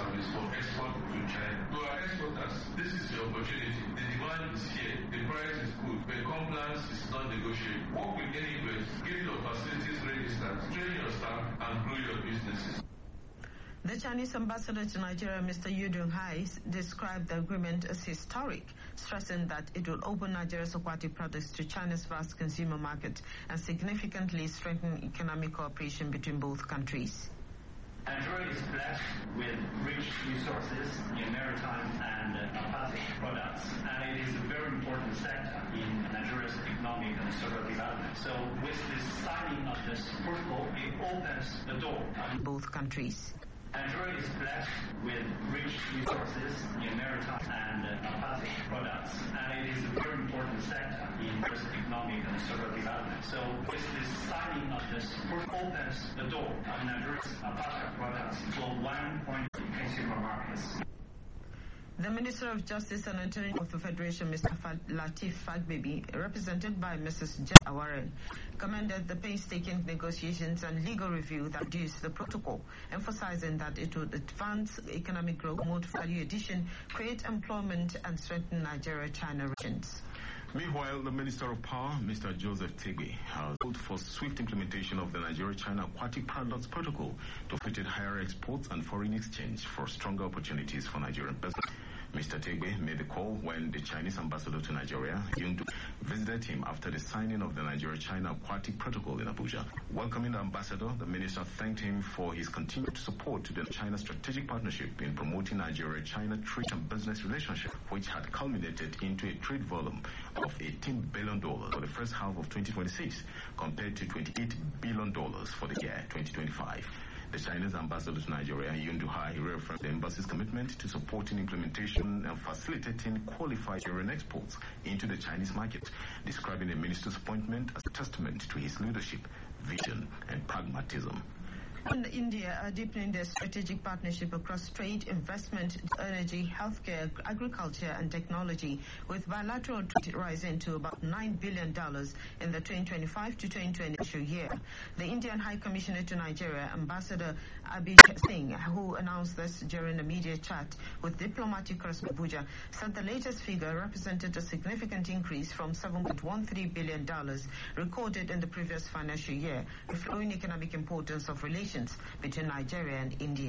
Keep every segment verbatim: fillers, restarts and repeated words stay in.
service for export to China. To our exporters, this is the opportunity. The demand is here, the price is good, but compliance is not negotiable. Work with Anywest, get your facilities registered, train your staff, and grow your businesses. The Chinese ambassador to Nigeria, Mister Yu Donghai, described the agreement as historic, stressing that it will open Nigeria's aquatic products to China's vast consumer market and significantly strengthen economic cooperation between both countries. Nigeria is blessed with rich resources in maritime and aquatic products, and it is a very important sector in Nigeria's economic and social development. So with this signing of this protocol, it opens the door in both countries. Nigeria is blessed with rich resources in maritime and aquatic products, and it is a very important sector in Nigeria's economic and social development. So with this signing of this protocol, opens the door of Nigeria's aquatic products for one point consumer markets. The Minister of Justice and Attorney of the Federation, Mister Lateef Fagbemi, represented by Missus Jen Awaren, commended the painstaking negotiations and legal review that produced the protocol, emphasizing that it would advance economic growth, promote value addition, create employment, and strengthen Nigeria-China relations. Meanwhile, the Minister of Power, Mister Joseph Tegbe, has called for swift implementation of the Nigeria-China Aquatic Products Protocol to facilitate higher exports and foreign exchange for stronger opportunities for Nigerian business. Mister Tegbe made the call when the Chinese ambassador to Nigeria, Yun Du, visited him after the signing of the Nigeria-China Aquatic Protocol in Abuja. Welcoming the ambassador, the minister thanked him for his continued support to the China strategic partnership in promoting Nigeria-China trade and business relationship, which had culminated into a trade volume of eighteen billion dollars for the first half of twenty twenty-six, compared to twenty-eight billion dollars for the year twenty twenty-five. The Chinese ambassador to Nigeria, Yun Du, reaffirmed the embassy's commitment to supporting implementation and facilitating qualified Nigerian exports into the Chinese market, describing the minister's appointment as a testament to his leadership, vision, and pragmatism. And India are deepening their strategic partnership across trade, investment, energy, healthcare, agriculture, and technology, with bilateral trade rising to about nine billion dollars in the twenty twenty-five to twenty twenty year. The Indian High Commissioner to Nigeria, Ambassador Abhijit Singh, who announced this during a media chat with diplomatic correspondent Abuja, said the latest figure represented a significant increase from seven point one three billion dollars recorded in the previous financial year, reflecting economic importance of relations between Nigeria and India.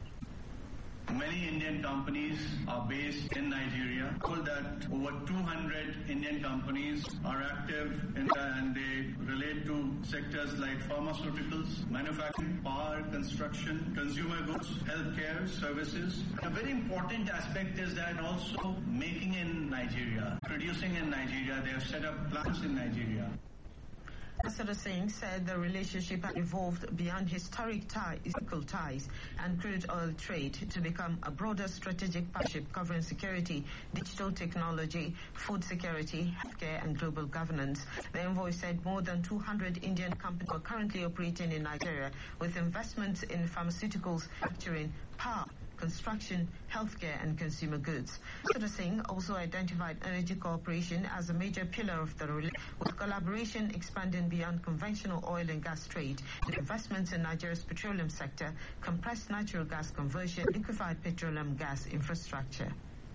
Many Indian companies are based in Nigeria. Told that over two hundred Indian companies are active in and they relate to sectors like pharmaceuticals, manufacturing, power, construction, consumer goods, healthcare, services. A very important aspect is that also making in Nigeria, producing in Nigeria. They have set up plants in Nigeria. Ambassador Singh said the relationship had evolved beyond historic ties, ties and crude oil trade to become a broader strategic partnership covering security, digital technology, food security, healthcare, and global governance. The envoy said more than two hundred Indian companies are currently operating in Nigeria with investments in pharmaceuticals, manufacturing, power, construction, healthcare, and consumer goods. Ambassador Singh also identified energy cooperation as a major pillar of the relationship, with collaboration expanding beyond conventional oil and gas trade, and investments in Nigeria's petroleum sector, compressed natural gas conversion, liquefied petroleum gas infrastructure.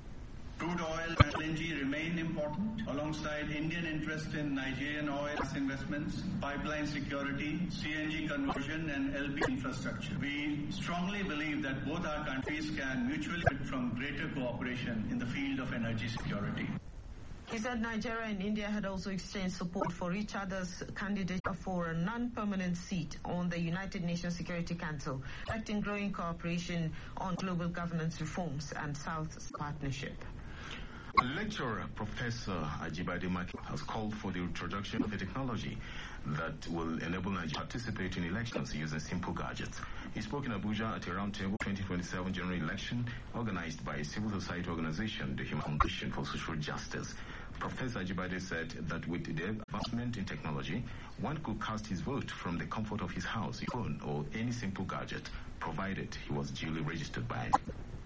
Crude oil and L N G remain important, alongside Indian interest in Nigerian oil investments, pipeline security, C N G conversion, and L P infrastructure. We strongly believe that both our countries can mutually benefit from greater cooperation in the field of energy security. He said Nigeria and India had also exchanged support for each other's candidature for a non-permanent seat on the United Nations Security Council, reflecting growing cooperation on global governance reforms and South's partnership. Lecturer Professor Ajibade Maki has called for the introduction of a technology that will enable Nigeria to participate in elections using simple gadgets. He spoke in Abuja at a roundtable twenty twenty-seven general election organized by a civil society organization, the Human Foundation for Social Justice. Professor Ajibade said that with the advancement in technology, one could cast his vote from the comfort of his house, his phone, or any simple gadget, provided he was duly registered by it.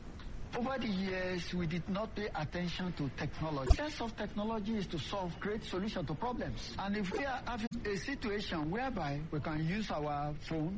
Over the years, we did not pay attention to technology. The sense of technology is to solve great solutions to problems. And if we are having a situation whereby we can use our phone